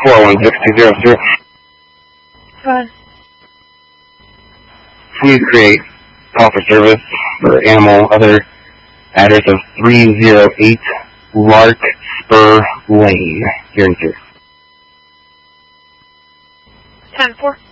416-200. Go ahead. Please create call for service for animal other address of 308 Larkspur Lane, here in 10-4.